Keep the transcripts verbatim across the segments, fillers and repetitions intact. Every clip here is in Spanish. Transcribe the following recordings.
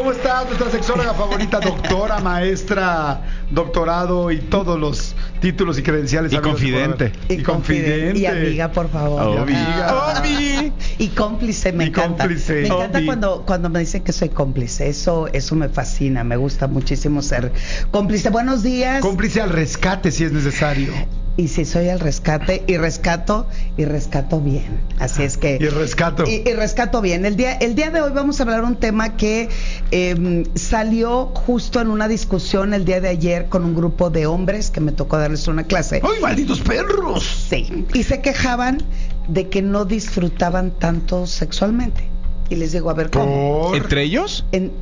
¿Cómo estás? Nuestra sexóloga favorita, doctora, maestra, doctorado y todos los títulos y credenciales. Y confidente. Y, y confidente. Y amiga, por favor. Oh, amiga. Oh, y cómplice, me y encanta. Cómplice. Me encanta Obi. cuando, cuando me dicen que soy cómplice. Eso, eso me fascina. Me gusta muchísimo ser cómplice. Buenos días. Cómplice al rescate si es necesario. Y si soy al rescate, y rescato, y rescato bien. Así es que... Y rescato. Y, y rescato bien. El día, el día de hoy vamos a hablar un tema que eh, salió justo en una discusión el día de ayer con un grupo de hombres que me tocó darles una clase. ¡Ay, malditos perros! Sí. Y se quejaban de que no disfrutaban tanto sexualmente. Y les digo, a ver, ¿cómo? ¿Por? ¿Entre ellos? En...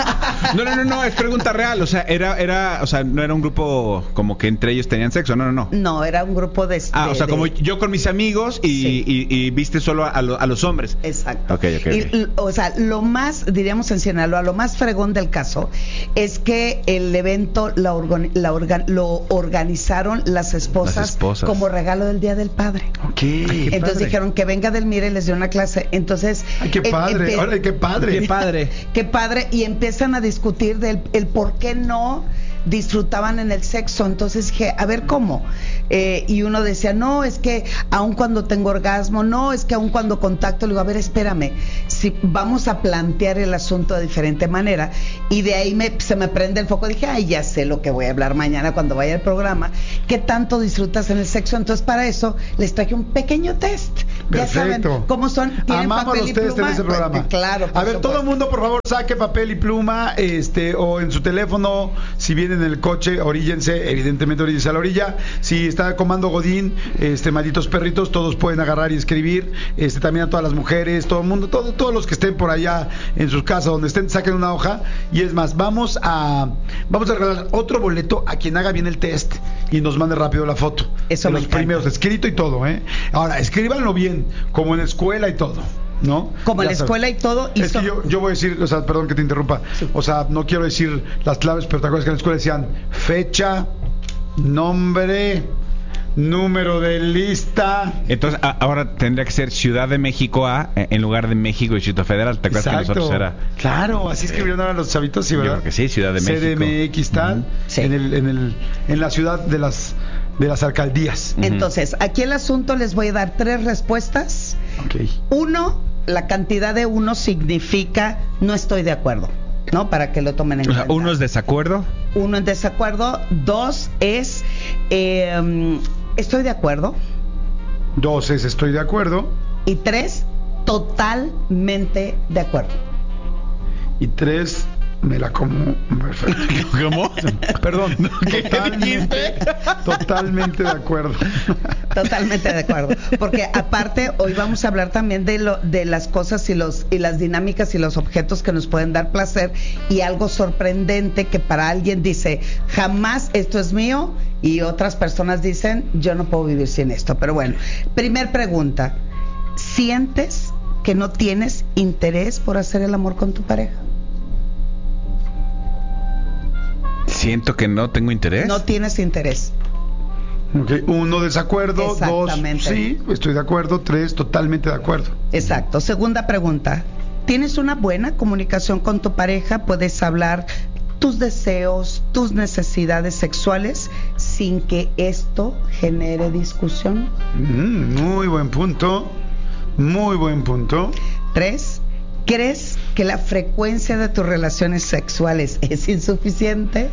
No, no, no, no, es pregunta real. O sea, era, era, o sea, no era un grupo como que entre ellos tenían sexo. No, no, no. No, era un grupo de... Ah, de, o sea, de... como yo con mis amigos y, Sí. y, y viste solo a, lo, a los hombres. Exacto. Ok, ok, Y, ok. l- o sea, lo más, diríamos en Sinaloa, lo más fregón del caso es que el evento la organ- la organ- lo organizaron las esposas, Las esposas. como regalo del Día del Padre. Ok. Entonces padre. dijeron que venga del Mire y les dio una clase. Entonces, Ay, qué em- padre. empe- Ay, qué padre. Qué padre. Qué padre, y empiezan a discutir del el por qué no disfrutaban en el sexo. Entonces dije, a ver, ¿cómo? Eh, y uno decía, no, es que aun cuando tengo orgasmo, no, es que aun cuando contacto, le digo, a ver, espérame, si vamos a plantear el asunto de diferente manera. Y de ahí me, se me prende el foco, dije, ay, ya sé lo que voy a hablar mañana cuando vaya al programa, ¿qué tanto disfrutas en el sexo? Entonces para eso les traje un pequeño test. Ya saben Perfecto. cómo son, tienen Amamos papel los y test pluma. en ese programa. Pues, claro, por a ver, supuesto. todo el mundo, por favor, saque papel y pluma, este, o en su teléfono, si viene en el coche, oríllense, evidentemente oríllense a la orilla. Si está comando Godín, este, malditos perritos, todos pueden agarrar y escribir. Este, también a todas las mujeres, todo el mundo, todo, todos los que estén por allá en sus casas, donde estén, saquen una hoja. Y es más, vamos a, vamos a regalar otro boleto a quien haga bien el test y nos mande rápido la foto. Eso de me los encanta. primeros, escrito y todo, ¿eh? Ahora, escríbanlo bien, como en la escuela y todo, ¿no? Como en Ya la sabes. escuela y todo. Y Es que so- yo, yo voy a decir, o sea, perdón que te interrumpa, Sí. o sea, no quiero decir las claves, pero te acuerdas que en la escuela decían fecha, nombre, número de lista. Entonces, a- ahora tendría que ser Ciudad de México A eh, en lugar de México y Distrito Federal. ¿Te acuerdas que nosotros era? Claro, así escribieron ahora los chavitos, sí, Yo ¿verdad? creo que sí, Ciudad de México. C D M X tal, Ujú. Sí. en el, en el, en la ciudad de las, de las alcaldías. Ujú. Entonces, aquí el asunto, les voy a dar tres respuestas. Ok. Uno, la cantidad de uno significa no estoy de acuerdo, ¿no? Para que lo tomen en O sea, cuenta. uno es desacuerdo. Uno en desacuerdo. Dos es eh, estoy de acuerdo. Dos es estoy de acuerdo. Y tres, totalmente de acuerdo. Y tres, me la como. Perfecto. ¿Cómo? Perdón. ¿Qué Totalmente, totalmente de acuerdo. Totalmente de acuerdo, porque aparte hoy vamos a hablar también de lo de las cosas y los y las dinámicas y los objetos que nos pueden dar placer, y algo sorprendente que para alguien dice jamás esto es mío y otras personas dicen yo no puedo vivir sin esto. Pero bueno, primer pregunta, ¿sientes que no tienes interés por hacer el amor con tu pareja? Siento que no tengo interés. No tienes interés. Okay. Uno, desacuerdo. Dos, Exactamente. sí, estoy de acuerdo. Tres, totalmente de acuerdo. Exacto. Segunda pregunta. ¿Tienes una buena comunicación con tu pareja? ¿Puedes hablar tus deseos, tus necesidades sexuales sin que esto genere discusión? Mm, muy buen punto. Muy buen punto. Tres. ¿Crees que la frecuencia de tus relaciones sexuales es insuficiente?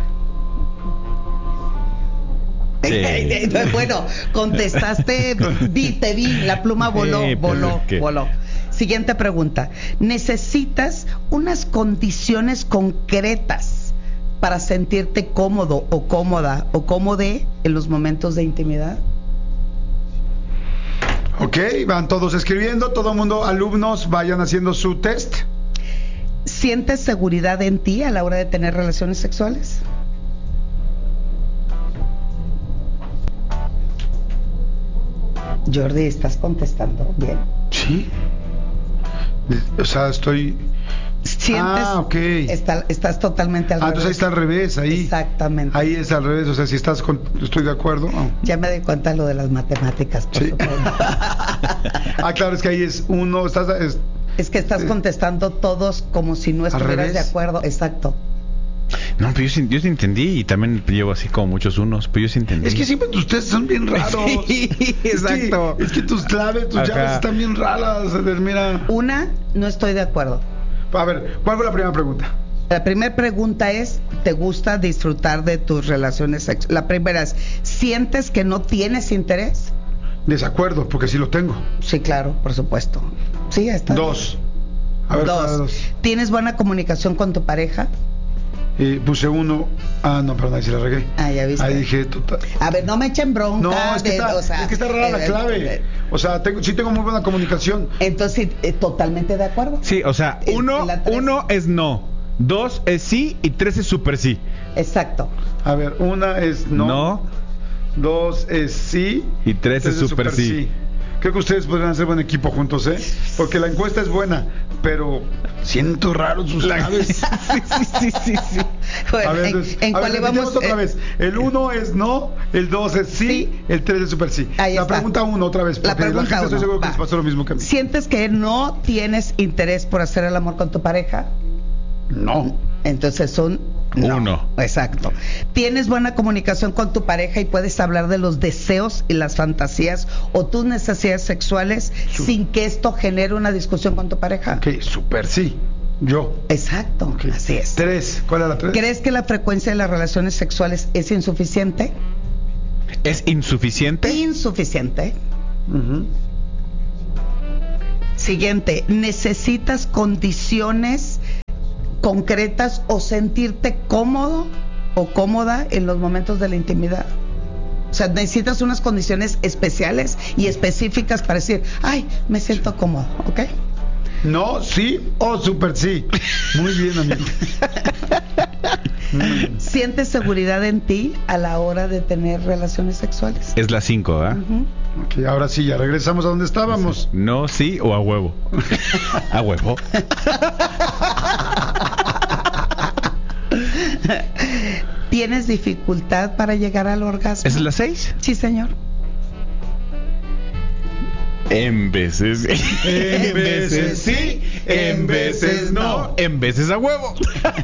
Sí. Bueno, contestaste, vi, te vi, la pluma voló, Sí, pues voló, es que- voló. Siguiente pregunta. ¿Necesitas unas condiciones concretas para sentirte cómodo o cómoda o cómode en los momentos de intimidad? Ok, van todos escribiendo. Todo el mundo, alumnos, vayan haciendo su test. ¿Sientes seguridad en ti a la hora de tener relaciones sexuales? Jordi, ¿estás contestando bien? Sí. O sea, estoy. ¿Sientes? Ah, ok. Está- estás totalmente al Ah, revés. entonces ahí está al revés, ahí. Exactamente. Ahí es al revés, o sea, si estás con, estoy de acuerdo. Oh. Ya me di cuenta de lo de las matemáticas, por Sí. supuesto. Ah, claro, es que ahí es uno, estás, es- Es que estás contestando todos como si no estuvieras revés. de acuerdo. Exacto. No, pero yo sí, yo sí entendí y también llevo así como muchos unos, pero yo sí entendí. Es que siempre ustedes son bien raros. Sí, Es que- exacto. Es que, tus claves, tus Ajá. llaves están bien raras. Eder, mira. Una, no estoy de acuerdo. A ver, ¿cuál fue la primera pregunta? La primera pregunta es, ¿te gusta disfrutar de tus relaciones sexuales? La primera es, ¿sientes que no tienes interés? Desacuerdo, porque sí lo tengo. Sí, claro, por supuesto. Sí, está. Dos. A ver, Dos. dos. ¿Tienes buena comunicación con tu pareja? Eh, puse uno. Ah, no, perdón, ahí sí la regué. Ah, ya viste. Ahí dije, total. A ver, no me echen bronca. No, es que, de- está, o sea, es que está rara la eh, clave. eh, O sea, tengo, sí tengo muy buena comunicación. Entonces, sí, eh, totalmente de acuerdo. Sí, o sea, En- uno, en la tres. uno es no, dos es sí y tres es super sí. Exacto. A ver, una es no, No, dos es sí y tres es super sí. Creo que ustedes podrían hacer buen equipo juntos, ¿eh? Porque la encuesta es buena, pero siento raro sus claves. sí, sí, sí, sí, sí. Bueno, A ver, ¿en, entonces, en a cuál ver, íbamos? repitamos otra Eh, vez. El uno es no, el dos es sí, Sí. el tres es super sí. Ahí la está. pregunta uno otra vez, La porque la, pregunta gente estoy uno, seguro que va. les pasó lo mismo que a mí. ¿Sientes que no tienes interés por hacer el amor con tu pareja? No. Entonces son no. Uno. Exacto. ¿Tienes buena comunicación con tu pareja y puedes hablar de los deseos y las fantasías o tus necesidades sexuales Su- sin que esto genere una discusión con tu pareja? Ok, super sí. Yo. Exacto, Ok. así es. Tres. ¿Cuál es la tres? ¿Crees que la frecuencia de las relaciones sexuales es insuficiente? ¿Es insuficiente? Insuficiente. Ujú. Siguiente, ¿necesitas condiciones concretas o sentirte cómodo o cómoda en los momentos de la intimidad? O sea, necesitas unas condiciones especiales y específicas para decir, ay, me siento cómodo, ¿ok? No, sí o super sí. Muy bien, amigo. Muy bien. ¿Sientes seguridad en ti a la hora de tener relaciones sexuales? Es la cinco, ¿verdad? Ujú. Ok, ahora sí, ya regresamos a donde estábamos. No, sí o a huevo. A huevo. ¿Tienes dificultad para llegar al orgasmo? ¿Es la seis? Sí, señor. En veces. En veces sí, en veces no. En veces a huevo.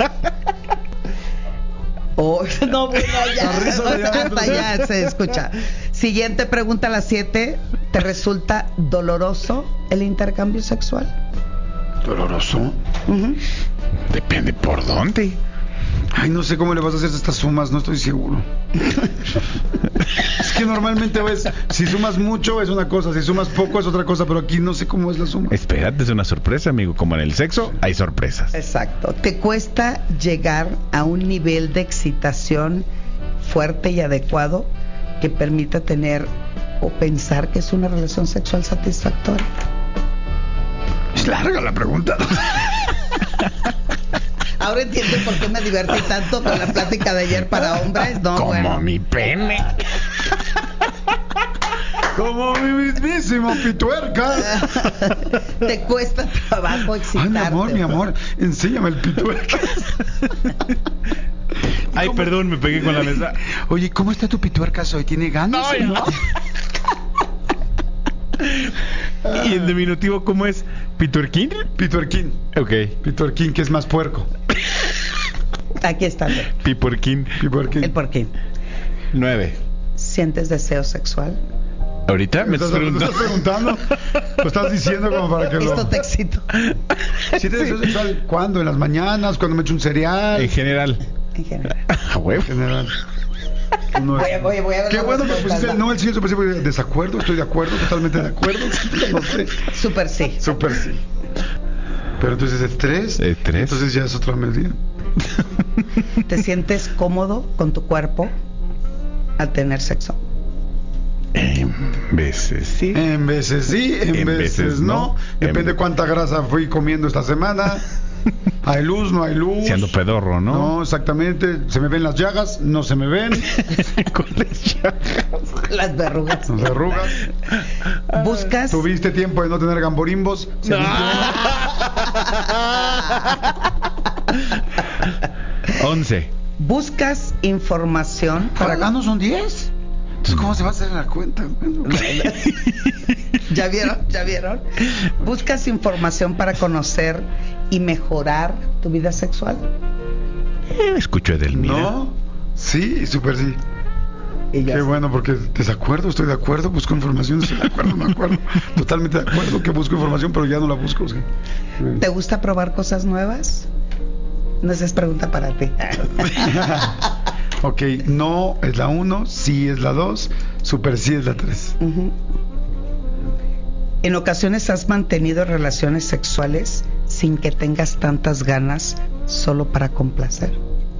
Oh, no, bueno, ya, La risa de ya, hasta entonces. ya se escucha. Siguiente pregunta, a las siete. ¿Te resulta doloroso el intercambio sexual? Doloroso. Ujú. Depende por dónde. Ay, no sé cómo le vas a hacer estas sumas, no estoy seguro. Es que normalmente ves, si sumas mucho es una cosa, si sumas poco es otra cosa, pero aquí no sé cómo es la suma. Espérate, es una sorpresa, amigo. Como en el sexo, hay sorpresas. Exacto. ¿Te cuesta llegar a un nivel de excitación fuerte y adecuado que permita tener o pensar que es una relación sexual satisfactoria? Es larga la pregunta. Ahora entiendo por qué me divertí tanto con la plática de ayer para hombres. No, Como bueno. mi pene. Como mi mismísimo pituerca. Te cuesta trabajo Ay, excitarte. mi amor, mi amor, enséñame el pituerca. Ay, ¿Cómo? perdón, me pegué con la mesa. Oye, ¿cómo está tu pituerca hoy? ¿Tiene ganas? Ay, o no. ¿Y el diminutivo cómo es? ¿Pituerquín? Pituerquín. Ok. Pituerquín, que es más puerco. Aquí está Piporquín. Pituerquín. el porquín. Nueve. ¿Sientes deseo sexual? ¿Ahorita me estás ¿Estás, ¿Lo preguntando? estás preguntando? Lo estás diciendo como para que lo... Esto te excito. ¿Sí te deseo sexual? ¿Cuándo? ¿En las mañanas? ¿Cuando me echo un cereal? En general. En general. A huevo. En general. No es- Voy a- voy a- voy a ver Qué la bueno que respuesta. pusiste el no, el sí, el super sí, porque desacuerdo, estoy de acuerdo, totalmente de acuerdo. No sé. Súper sí. Súper sí. Pero entonces es tres. Es tres. Entonces ya es otra medida. ¿Te sientes cómodo con tu cuerpo al tener sexo? En veces sí. En veces sí, en, En veces, veces no. no. Depende En- cuánta grasa fui comiendo esta semana. Hay luz, no hay luz. Siendo pedorro, ¿no? No, exactamente. Se me ven las llagas, no se me ven. Con las llagas. Las verrugas. Las arrugas. ¿Buscas? ¿Tuviste tiempo de no tener gamborimbos? ¿Se Once. ¿Buscas información Para para acá no son diez. Entonces, ¿cómo se va a hacer la cuenta? ¿Ya vieron? ¿Ya vieron? ¿Buscas información para conocer y mejorar tu vida sexual? Eh, escucho a Edelmira. No, sí, súper sí. Y ya Qué sé. bueno, porque desacuerdo, estoy de acuerdo, busco información, estoy de acuerdo, me acuerdo. Totalmente de acuerdo que busco información, pero ya no la busco. Sí. ¿Te gusta probar cosas nuevas? No, esa es pregunta para ti. Ok, no es la uno, sí es la dos, super sí es la tres. Ujú. ¿En ocasiones has mantenido relaciones sexuales sin que tengas tantas ganas solo para complacer?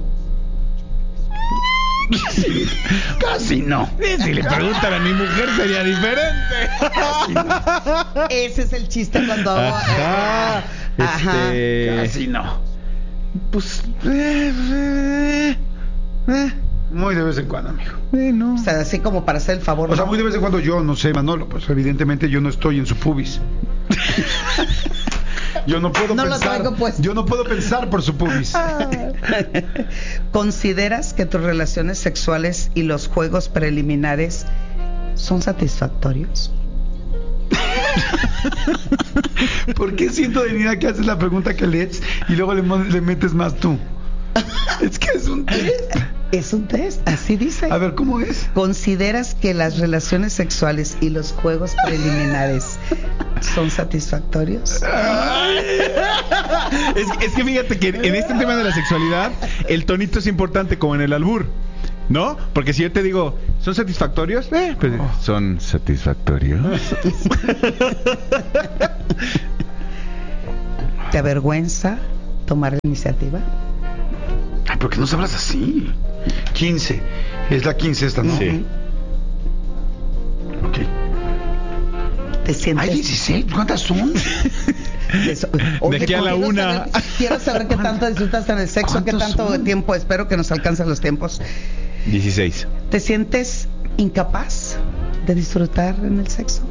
Casi no. Si le preguntan a mi mujer sería diferente. Ese es el chiste cuando hago... Ajá. Ajá. Este, Casi no. Pues. Eh, eh, eh, Muy de vez en cuando, amigo. eh, no. O sea, así como para hacer el favor. O sea, ¿no? muy de vez en cuando yo, no sé, Manolo, pues evidentemente yo no estoy en su pubis. Yo no puedo No lo pensar. traigo puesto. Yo no puedo pensar por su pubis. ¿Consideras que tus relaciones sexuales y los juegos preliminares son satisfactorios? ¿Por qué siento de Nina que haces la pregunta que lees y luego le, mon- le metes más tú? Es que es un test. Es un test, así dice. A ver, ¿cómo es? ¿Consideras que las relaciones sexuales y los juegos preliminares son satisfactorios? Es, es que fíjate que en este tema de la sexualidad, el tonito es importante como en el albur, ¿no? Porque si yo te digo, ¿son satisfactorios? Eh, pues, ¿son satisfactorios? ¿Te avergüenza tomar la iniciativa? Ay, ¿por qué no hablas así? quince. Es la quince esta, ¿no? Sí. Ok. ¿Te sientes? Hay dieciséis. ¿Cuántas son? Eso. De aquí a la quiero una. saber- quiero saber qué tanto disfrutas en el sexo, qué ¿Cuántos tanto son? tiempo. Espero que nos alcancen los tiempos. dieciséis. ¿Te sientes incapaz de disfrutar en el sexo?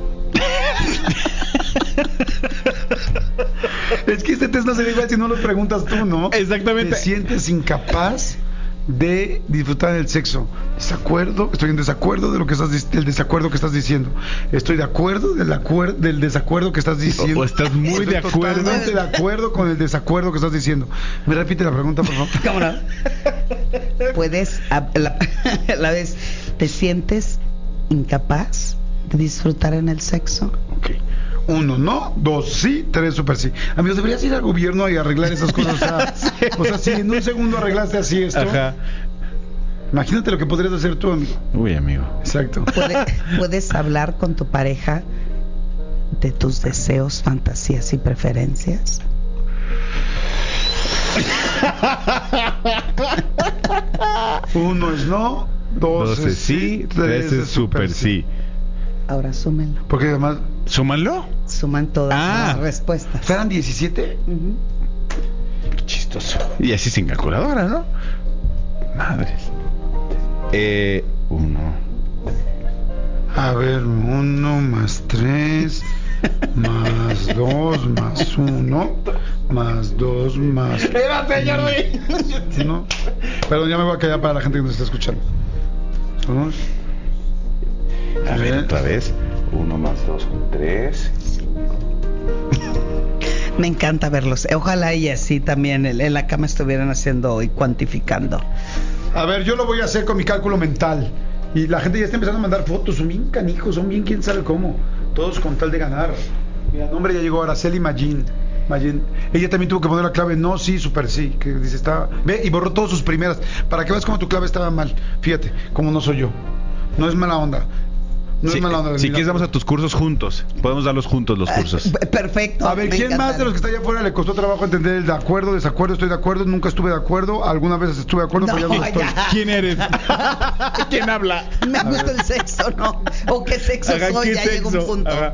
Es que este test no sería igual si no lo preguntas tú, ¿no? Exactamente. ¿Te sientes incapaz de disfrutar del sexo? ¿Desacuerdo? Estoy en desacuerdo de lo que estás dic- del desacuerdo que estás diciendo. Estoy de acuerdo del, acuer- del desacuerdo que estás diciendo. O estás muy Estoy de acuerdo. Totalmente de acuerdo con el desacuerdo que estás diciendo. ¿Me repite la pregunta, por favor? ¿Cómo no? Puedes, a la, a la vez, ¿te sientes incapaz de disfrutar en el sexo? Ok. Uno, no. Dos, sí. Tres, super sí. Amigos, deberías ir al gobierno y arreglar esas cosas. O sea, o sea, si en un segundo arreglaste así esto, Ajá. imagínate lo que podrías hacer tú, amigo. Uy, amigo. Exacto. ¿Puede- ¿Puedes hablar con tu pareja de tus deseos, fantasías y preferencias? Uno es no, dos, Dos es sí, tres es super sí. Ahora súmenlo. Porque además, ¿Súmanlo? Suman todas Ah. las respuestas. ¿serán diecisiete? Ujú. Qué chistoso. Y así sin calculadora, ¿no? Madres. Eh, uno. A ver, uno más tres, más dos, más uno, más dos, más... ¡Espérate, Jordi! ¿No? Perdón, ya me voy a callar para la gente que nos está escuchando. Dos. A ver, otra vez. Uno más dos, tres. Me encanta verlos. Ojalá y así también en en la cama estuvieran haciendo y cuantificando. A ver, yo lo voy a hacer con mi cálculo mental. Y la gente ya está empezando a mandar fotos. Son bien canijos, son bien quién sabe cómo. Todos con tal de ganar. Mira, el nombre ya llegó, Araceli Magin. Magin. Ella también tuvo que poner la clave no, sí, super sí. Que dice, está... Ve, y borró todas sus primeras. Para que veas cómo tu clave estaba mal. Fíjate, cómo no soy yo. No es mala onda. No Sí, es mala onda. si Mira. quieres vamos a tus cursos juntos. Podemos darlos juntos los cursos. Eh, Perfecto. A ver, me ¿quién más de encantaría. los que está allá afuera le costó trabajo entender el de acuerdo, desacuerdo, estoy de acuerdo, nunca estuve de acuerdo, alguna vez estuve de acuerdo, No, pero ya no estoy? ya. ¿Quién eres? ¿Quién habla? Me gusta el sexo, ¿no? O qué sexo Ajá, soy, ¿qué ya llega un sexo? punto. Ajá.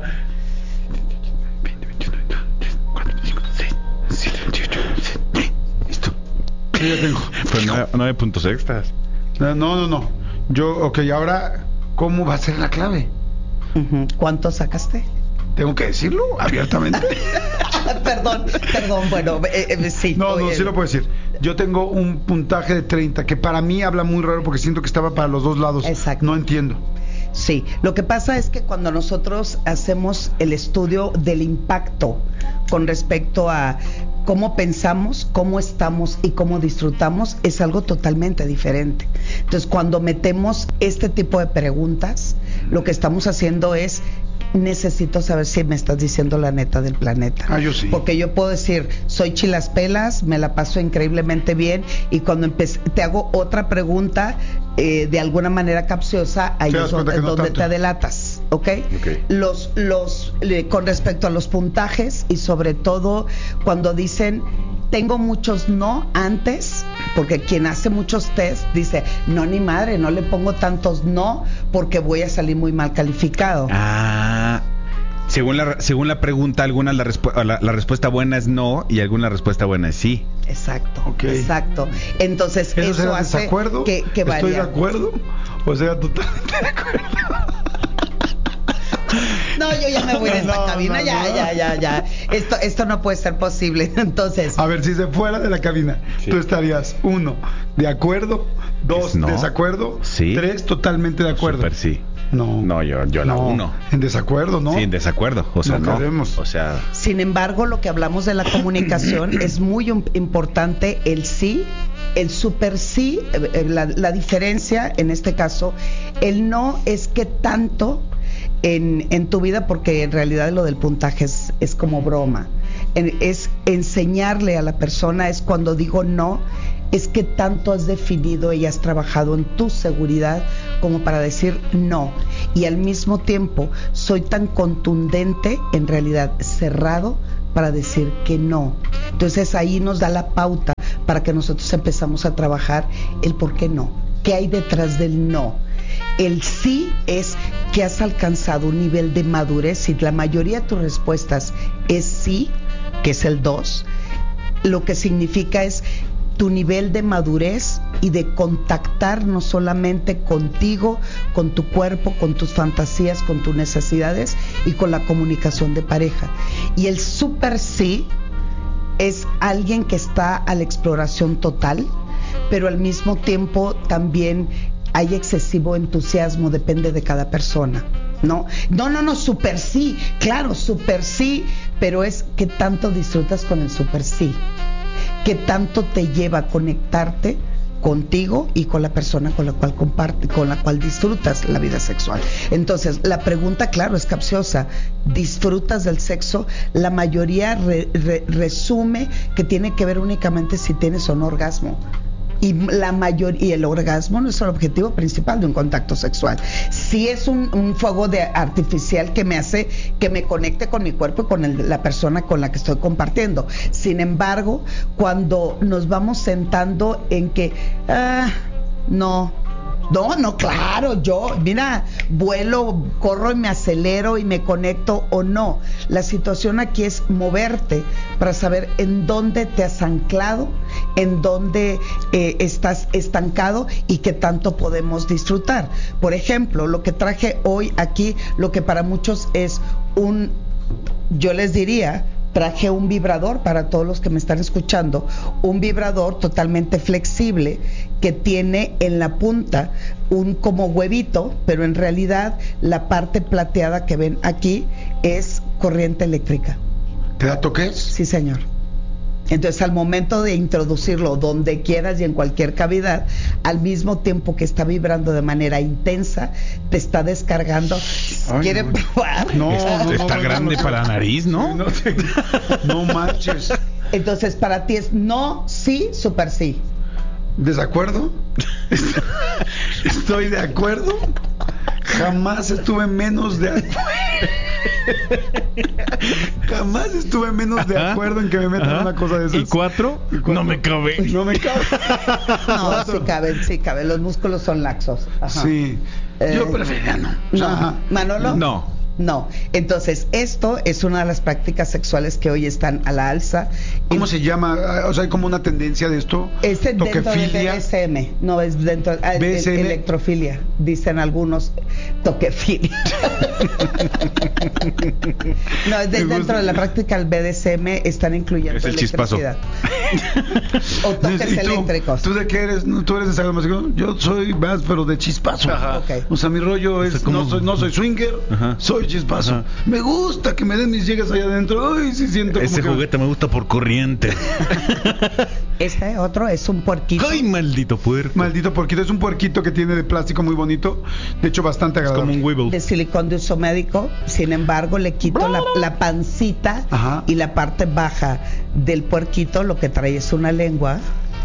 Listo. Sí, ya tengo. Pues nueve, nueve puntos extras. No, no, no. Yo, ok, ahora, ¿cómo va a ser la clave? Ujú. ¿Cuánto sacaste? ¿Tengo que decirlo abiertamente? perdón, perdón, bueno, eh, eh, sí. No, no, oye, sí lo puedo decir. Yo tengo un puntaje de treinta, que para mí habla muy raro porque siento que estaba para los dos lados. Exacto. No entiendo. Sí, lo que pasa es que cuando nosotros hacemos el estudio del impacto con respecto a cómo pensamos, cómo estamos y cómo disfrutamos, es algo totalmente diferente. Entonces, cuando metemos este tipo de preguntas, lo que estamos haciendo es: necesito saber si me estás diciendo la neta del planeta. Ah, yo sí. Porque yo puedo decir, soy chilaspelas, me la paso increíblemente bien, y cuando empe- te hago otra pregunta, eh, de alguna manera capciosa, ahí Te das es donde, cuenta que no donde tanto. te delatas, ¿ok? Ok. Los, los, eh, con respecto a los puntajes, y sobre todo cuando dicen, tengo muchos no antes, porque quien hace muchos test dice, no, ni madre, no le pongo tantos no porque voy a salir muy mal calificado. Ah, según la, según la pregunta, alguna la, respu- la, la respuesta buena es no y alguna respuesta buena es sí. Exacto, Ok. exacto. Entonces ¿Eso, eso, será hace desacuerdo? que, que ¿Estoy de varía. acuerdo? ¿O sea, totalmente de acuerdo? No, yo ya me voy de esta No, cabina, no, ya, no. ya, ya, ya. Esto, esto no puede ser posible. Entonces, A ver, si se fuera de la cabina, Sí. tú estarías, uno, de acuerdo, dos, Es no. desacuerdo, Sí. tres, totalmente de acuerdo. Súper sí. No. No, yo, yo la No, uno. En desacuerdo, ¿no? Sí, en desacuerdo. O sea, No no. queremos. O sea, sin embargo, lo que hablamos de la comunicación es muy um, importante el sí, el super sí, eh, eh, la, la diferencia en este caso, el no es que tanto en, en tu vida, porque en realidad lo del puntaje es, es como broma, en, es enseñarle a la persona, es cuando digo no, es que tanto has definido y has trabajado en tu seguridad como para decir no, y al mismo tiempo soy tan contundente, en realidad cerrado, para decir que no. Entonces ahí nos da la pauta para que nosotros empezamos a trabajar el por qué no, qué hay detrás del no. El sí es que has alcanzado un nivel de madurez, y la mayoría de tus respuestas es sí, que es el dos, lo que significa es tu nivel de madurez y de contactar no solamente contigo, con tu cuerpo, con tus fantasías, con tus necesidades y con la comunicación de pareja. Y el super sí es alguien que está a la exploración total, pero al mismo tiempo también hay excesivo entusiasmo, depende de cada persona. No, no, no, no, super sí, claro, super sí, pero es que tanto disfrutas con el super sí, que tanto te lleva a conectarte contigo y con la persona con la cual comparte, con la cual disfrutas la vida sexual. Entonces, la pregunta, claro, es capciosa. ¿Disfrutas del sexo? La mayoría re, re, resume que tiene que ver únicamente si tienes o no orgasmo. Y la mayor y el orgasmo no es el objetivo principal de un contacto sexual. Sí es un, un fuego de artificial que me hace que me conecte con mi cuerpo y con el, la persona con la que estoy compartiendo. Sin embargo, cuando nos vamos sentando en que ah, no No, no, claro, yo, mira, vuelo, corro y me acelero y me conecto o no. La situación aquí es moverte para saber en dónde te has anclado, en dónde eh, estás estancado y qué tanto podemos disfrutar. Por ejemplo, lo que traje hoy aquí, lo que para muchos es un, yo les diría, traje un vibrador para todos los que me están escuchando, un vibrador totalmente flexible que tiene en la punta un como huevito, pero en realidad la parte plateada que ven aquí es corriente eléctrica. ¿Te da toques? Sí, señor. Entonces, al momento de introducirlo donde quieras y en cualquier cavidad, al mismo tiempo que está vibrando de manera intensa, te está descargando. ¿Quieren no. probar? No, Está, no, está no, grande no, no. para la nariz, ¿no? No, te- no manches. Entonces, para ti es no, sí, super sí. ¿Desacuerdo? ¿Estoy de acuerdo? Jamás estuve menos de acuerdo. Jamás estuve menos de acuerdo en que me metan Ajá. una cosa de esas. ¿Y cuatro? ¿Y cuatro? No me cabe. No me cabe. No, sí caben, sí caben. Los músculos son laxos. Ajá. Sí. Eh, Yo preferiría no. No. Ajá. Manolo. No. No, entonces esto es una de las prácticas sexuales que hoy están a la alza. ¿Cómo Y se llama? O sea, hay como una tendencia de esto. es dentro del B Toquefilia. D S M, no es dentro de B S M. electrofilia, dicen algunos. Toquefilia. No, es de- Me gusta. dentro de la práctica del B D S M están incluyendo Es el chispazo. electricidad. O toques ¿Y tú? eléctricos. ¿Tú de qué eres? No, ¿Tú eres de sadomasoquismo? Yo soy más, pero de chispazo. Ajá. Ok. O sea, mi rollo es, O sea, ¿cómo? no soy, no soy swinger, Ajá. soy chispazo. Ajá. Me gusta que me den mis llegas allá adentro. Ay, sí siento Ese como que... juguete me gusta por corriente. Este otro es un puerquito. ¡Ay, maldito puerco! Maldito puerquito, es un puerquito que tiene de plástico muy bonito, de hecho bastante Es agradable. como un Weeble. De silicón de uso médico, sin embargo le quito la, la pancita Ajá. y la parte baja del puerquito, lo que trae es una lengua.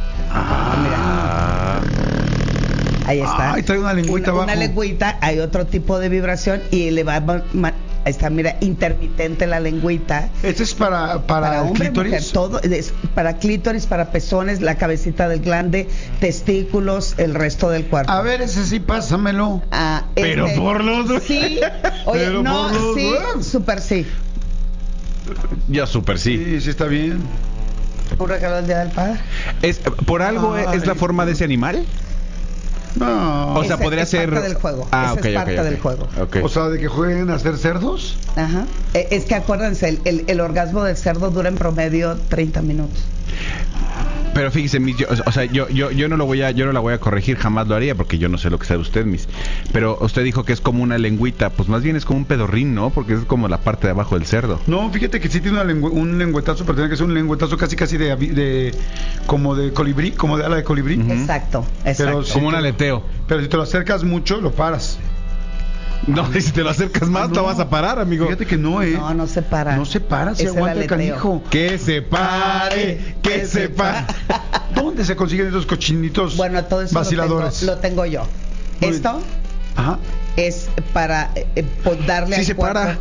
Ah. Ahí está. Ay, trae una lengüita Una, una abajo. lengüita, hay otro tipo de vibración y le va ma- ma- ahí está, mira, intermitente la lengüita. Este es para, para, Para hombre, clítoris. mujer, todo, es para clítoris, para pezones, la cabecita del glande, testículos, el resto del cuerpo. A ver, ese sí, pásamelo. Ah, Pero este, por los- Sí, oye, Pero no, por los sí, huevos. súper sí. Ya super sí. Sí, sí está bien. Un regalo del Día del Padre. Es, ¿Por algo Ay. es la forma de ese animal? No. O sea, Ese podría es ser... parte del juego. Ah, Ese ok, es ok, parte ok. del juego. Ok. O sea, de que jueguen a ser cerdos. Ajá. Eh, Es que acuérdense, el, el, el orgasmo del cerdo dura en promedio treinta minutos. Pero fíjese, mis, yo, o sea, yo, yo, yo no lo voy a, yo no la voy a corregir, jamás lo haría, porque yo no sé lo que sabe usted, mis. Pero usted dijo que es como una lengüita, pues más bien es como un pedorrín, ¿no? Porque es como la parte de abajo del cerdo. No, fíjate que sí tiene una lengü- un lengüetazo, pero tiene que ser un lengüetazo casi casi de, avi- de como de colibrí, como de ala de colibrí. Ujú. Exacto, exacto. Pero sí Como un te- aleteo. Pero si te lo acercas mucho, lo paras. No, y si te lo acercas más, Ah, lo no. vas a parar, amigo. Fíjate que no, eh. No, no se para. No se para, se Es el aguanta el aleteo. canijo. Que se pare, que se pare. ¿Dónde se consiguen esos cochinitos Bueno, todo eso lo tengo, vaciladores? lo tengo yo. Muy Esto Ajá. es para eh, eh, por darle Sí al se cuerpo. para.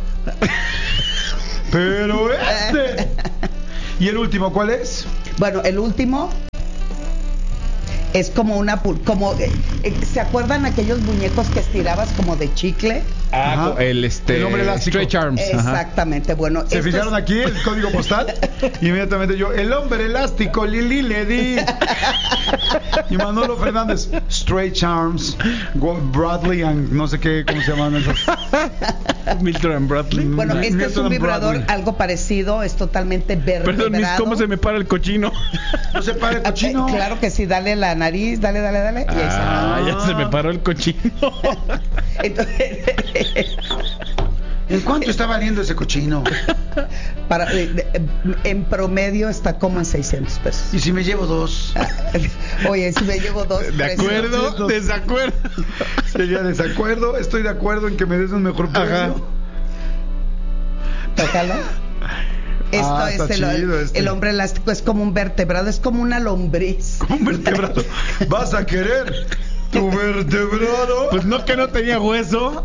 Pero este. ¿Y el último cuál es? Bueno, el último es como una pu- como eh, eh, ¿se acuerdan aquellos muñecos que estirabas como de chicle? Ah, Ajá. el este El hombre elástico. Stretch Arms. Ajá. Exactamente. Bueno, ¿Se esto fijaron es- aquí el código postal? Inmediatamente yo, el hombre elástico, Lili le di. Y Manolo Fernández, Stretch Arms, Go- Bradley and no sé qué, ¿cómo se llaman esos? Milton and Bradley. Bueno, este es Milton un and vibrador Bradley. algo parecido, es totalmente verde. Perdón, mis, ¿cómo se me para el cochino? No se para el cochino. Claro que sí, dale la nariz, dale, dale, dale. Y ahí se- Ah, ya se me paró el cochino. Entonces, ¿En cuánto está valiendo ese cochino? para, eh, de- en promedio está como en seiscientos pesos. ¿Y si me llevo dos? Oye, si me llevo dos. ¿De precios. acuerdo? ¿Desacuerdo? Sería desacuerdo, estoy de acuerdo en que me des un mejor precio. Ajá. Tócalo. Esto Ah, es está el, chido este. el hombre elástico, es como un vertebrado, es como una lombriz. Un vertebrado. ¿Vas a querer tu vertebrado? Pues no, que no tenía hueso.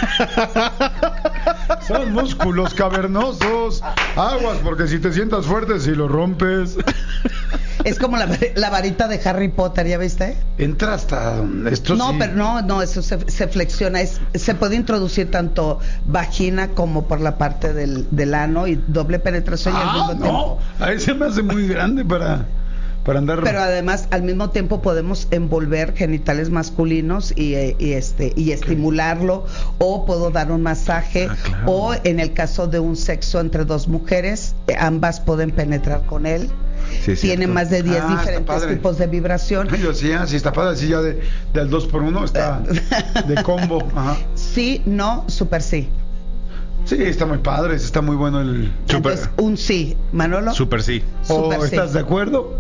Son músculos cavernosos. Aguas, porque si te sientas fuerte, si lo rompes. Es como la, la varita de Harry Potter, ¿ya viste? Entra hasta esto. No, sí. pero no, no, eso se, se flexiona. Es, se puede introducir tanto vagina como por la parte del, del ano y doble penetración y al Ah, mismo no. tiempo. Ahí se me hace muy grande para, para andar. Pero además al mismo tiempo podemos envolver genitales masculinos y, eh, y este y estimularlo, o puedo dar un masaje, Ah, claro. o en el caso de un sexo entre dos mujeres, eh, ambas pueden penetrar con él. Sí, es Tiene cierto. más de diez Ah, está diferentes padre. tipos de vibración. Ay, yo decía, si está padre, así ya de, del dos por uno está de combo. Ajá. Sí, no, super sí. Sí, está muy padre, está muy bueno el. Super. Entonces, un sí, Manolo. Super sí. ¿O Súper sí. estás de acuerdo?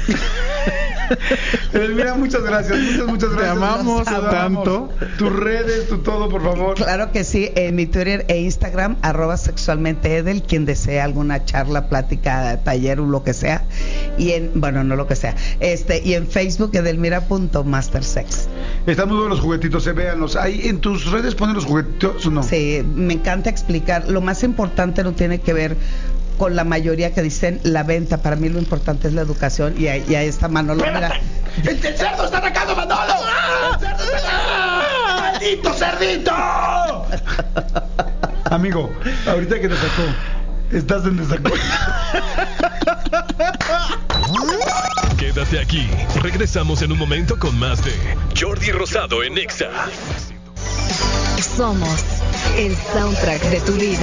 Mira, muchas gracias, muchas, muchas Te gracias. amamos Te amamos. tanto. Tus redes, tu todo, por favor. Claro que sí, en mi Twitter e Instagram, arroba sexualmente Edel, quien desea alguna charla, plática, taller o lo que sea. Y en, bueno, no lo que sea, este, y en Facebook, edelmira.mastersex. Están muy buenos los juguetitos, se véanlos. Ahí en tus redes ponen los juguetitos o no. Sí, me encanta explicar. Lo más importante no tiene que ver con la mayoría que dicen la venta. Para mí lo importante es la educación. Y ahí, y ahí está Manolo. Mira. ¡El, el cerdo está atacando, Manolo! ¡El cerdo está atacando! ¡Maldito cerdito! Amigo, ahorita que te sacó, estás en desacuerdo. Quédate aquí. Regresamos en un momento con más de Jordi Rosado en Exa. Somos el soundtrack de tu vida.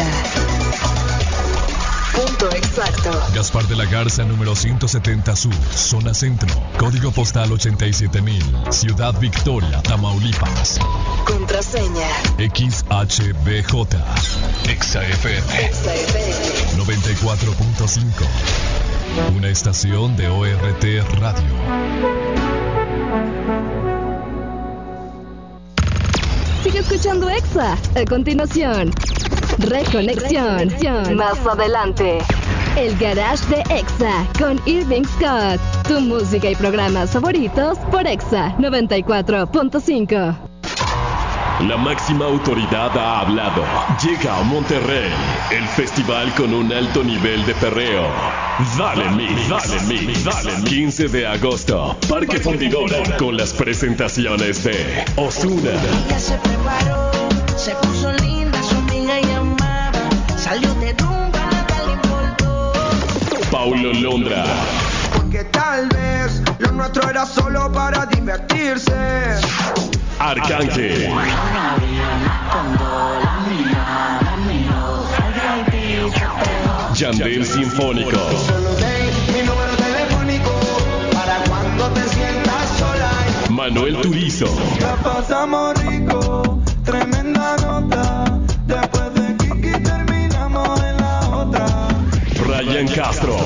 Punto exacto. Gaspar de la Garza, número ciento setenta Sur, zona centro. Código postal ochenta y siete mil. Ciudad Victoria, Tamaulipas. Contraseña X H B J. Exa F M. Exa F M noventa y cuatro punto cinco. Una estación de O R T Radio. Sigue escuchando Exa. A continuación, Reconexión. Más adelante, el Garage de Exa con Irving Scott. Tu música y programas favoritos por Exa noventa y cuatro punto cinco. La máxima autoridad ha hablado. Llega a Monterrey, el festival con un alto nivel de perreo. Dale Mix, Dale Mix, Dale Mix. quince de agosto, Parque Fundidora, con las presentaciones de Ozuna. Ella se preparó, se puso linda, su amiga llamaba, salió de rumba, nada le importó. Paulo Londra. Porque tal vez lo nuestro era solo para divertirse. Arcángel. Yandel Sinfónico. Solo sé mi número telefónico para cuando te sientas sola. Manuel Turizo. La pasamos rico, tremenda nota. Después de Kiki terminamos en la otra. Ryan Castro.